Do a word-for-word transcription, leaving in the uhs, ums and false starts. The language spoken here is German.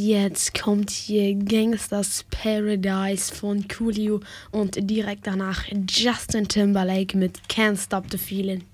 Jetzt kommt hier Gangsters Paradise von Coolio und direkt danach Justin Timberlake mit Can't Stop the Feeling.